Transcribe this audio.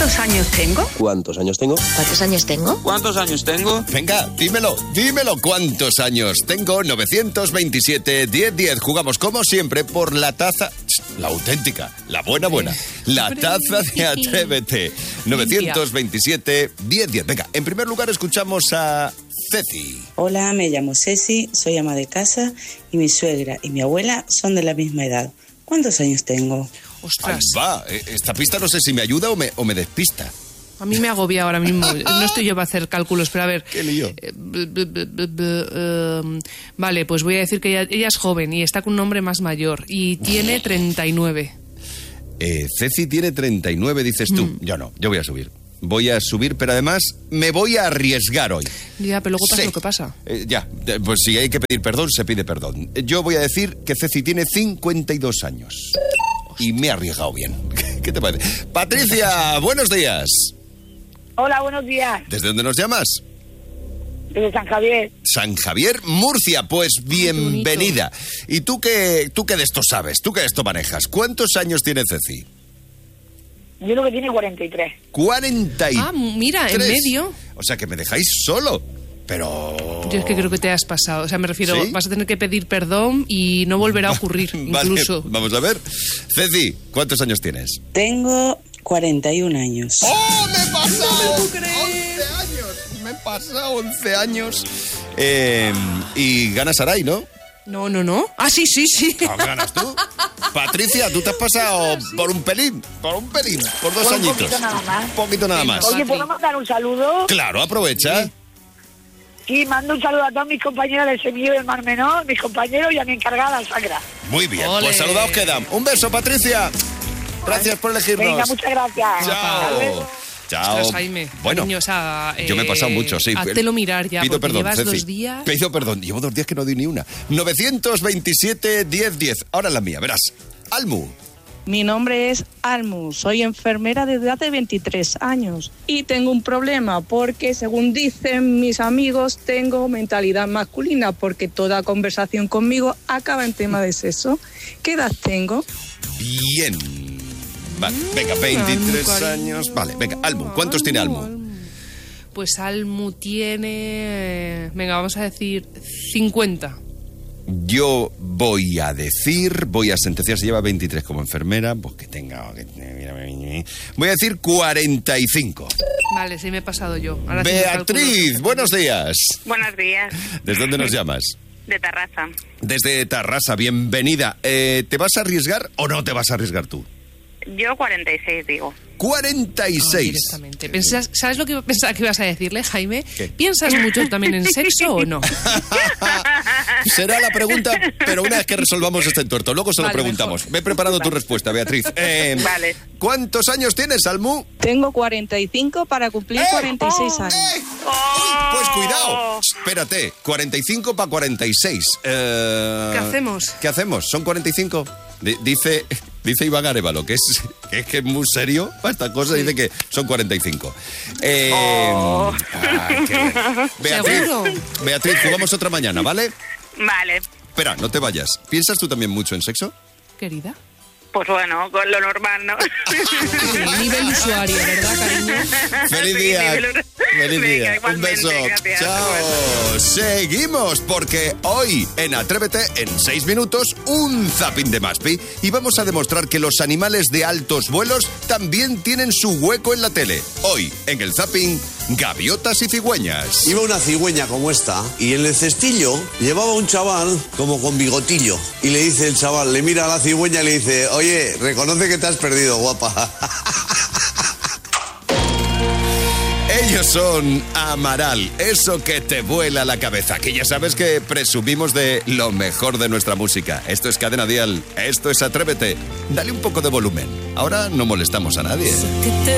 ¿Cuántos años tengo? ¿Cuántos años tengo? ¿Cuántos años tengo? ¿Cuántos años tengo? Venga, dímelo, ¿cuántos años tengo? 927-1010. Jugamos como siempre por la taza, la auténtica, la buena, la taza de Atrévete. 927-1010. Venga, en primer lugar escuchamos a Ceci. Hola, me llamo Ceci, soy ama de casa y mi suegra y mi abuela son de la misma edad. ¿Cuántos años tengo? Ostras. Ahí va, esta pista no sé si me ayuda o me despista. A mí me agobia ahora mismo. No estoy yo para hacer cálculos, pero a ver. ¿Qué lío? Vale, pues voy a decir que ella es joven y está con un hombre más mayor y tiene 39. Ceci tiene 39, dices tú. Yo no, yo voy a subir. Voy a subir, pero además me voy a arriesgar hoy. Ya, pero luego pasa lo que pasa. Pues si hay que pedir perdón, se pide perdón. Yo voy a decir que Ceci tiene 52 años. Y me he arriesgado bien. ¿Qué te parece? Patricia, buenos días. Hola, buenos días. ¿Desde dónde nos llamas? Desde San Javier. San Javier, Murcia. Pues bienvenida. ¿Y tú qué de esto sabes? ¿Tú qué de esto manejas? ¿Cuántos años tiene Ceci? Yo creo que tiene 43. 43. Ah, mira, en medio. O sea, que me dejáis solo. Pero... Yo es que creo que te has pasado. O sea, me refiero, ¿sí? Vas a tener que pedir perdón y no volverá a ocurrir, incluso. Vale, vamos a ver. Ceci, ¿cuántos años tienes? Tengo 41 años. ¡Oh, me he pasado! No me puedo creer. 11 años. Me he pasado 11 años. Y ganas Aray, ¿no? No. Ah, sí. ¿No ganas tú? Patricia, tú te has pasado por un pelín, por 2 añitos. Un poquito nada más. Un poquito nada más. Oye, ¿puedo mandar un saludo? Claro, aprovecha. Sí. Y mando un saludo a todos mis compañeros del Semillo del Mar Menor, mis compañeros y a mi encargada, Sacra. Muy bien, ¡Ole! Pues saludaos quedan. Un beso, Patricia. Gracias por elegirnos. Venga, muchas gracias. Chao. Chao. Ostras, Jaime. Bueno, cariño, o sea, yo me he pasado mucho, sí. Háztelo mirar ya, pido porque perdón, llevas Ceci. 2 días. Pido perdón, llevo 2 días que no doy ni una. 927-1010. Ahora la mía, verás. Almu. Mi nombre es Almu, soy enfermera desde hace 23 años y tengo un problema porque, según dicen mis amigos, tengo mentalidad masculina porque toda conversación conmigo acaba en tema de sexo. ¿Qué edad tengo? Bien. Vale, venga, 23 años. Vale, venga, Almu, ¿cuántos tiene Almu? Pues Almu tiene... Venga, vamos a decir 50. Yo voy a sentenciar, si lleva 23 como enfermera, pues que tenga... Voy a decir 45. Vale, sí me he pasado yo. Ahora sí Beatriz, buenos días. Buenos días. ¿Desde dónde nos llamas? De Tarrasa. Desde Tarrasa, bienvenida. ¿Te vas a arriesgar o no te vas a arriesgar tú? Yo 46, digo. 46. Directamente. ¿Sabes lo que pensaba que ibas a decirle, Jaime? ¿Qué? ¿Piensas mucho también en sexo o no? Será la pregunta, pero una vez que resolvamos este entuerto, luego se lo preguntamos. Mejor. Me he preparado tu respuesta, Beatriz. Vale. ¿Cuántos años tienes, Almu? Tengo 45 para cumplir 46 años. Pues cuidado, espérate, 45 para 46. ¿Qué hacemos? ¿Qué hacemos? ¿Son 45? Dice Iván Arévalo, que es muy serio para esta cosa, dice que son 45. Beatriz, jugamos otra mañana, ¿vale? Vale. Espera, no te vayas. ¿Piensas tú también mucho en sexo? Querida. Pues bueno, con lo normal, ¿no? Nivel usuario, ¿verdad, cariño? ¡Feliz Sí, día! ¡Feliz Venga, día! Un igualmente, beso. gracias. ¡Chao! Seguimos, porque hoy en Atrévete, en 6 minutos, un zapping de Maspi. Y vamos a demostrar que los animales de altos vuelos también tienen su hueco en la tele. Hoy, en el zapping, gaviotas y cigüeñas. Iba una cigüeña como esta y en el cestillo llevaba un chaval como con bigotillo. Y le dice el chaval, le mira a la cigüeña y le dice... Oye, reconoce que te has perdido, guapa. Ellos son Amaral, eso que te vuela la cabeza, que ya sabes que presumimos de lo mejor de nuestra música. Esto es Cadena Dial, esto es Atrévete. Dale un poco de volumen. Ahora no molestamos a nadie.